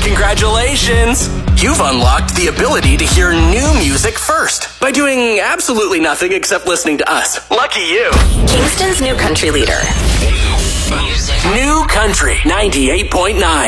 Congratulations! You've unlocked the ability to hear new music first by doing absolutely nothing except listening to us. Lucky you. Kingston's new country leader. New Country 98.9.